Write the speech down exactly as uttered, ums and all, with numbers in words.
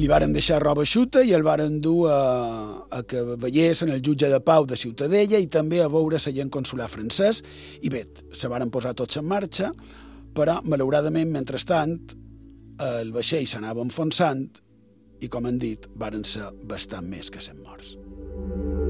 Li varen deixar roba xuta i el varen dur a, a que veiessin el jutge de pau de Ciutadella i també a veure l'agent consular francès. I bé, se varen posar tots en marxa, però, malauradament, mentrestant, el vaixell s'anava enfonsant i, com han dit, varen ser bastant més que cent morts.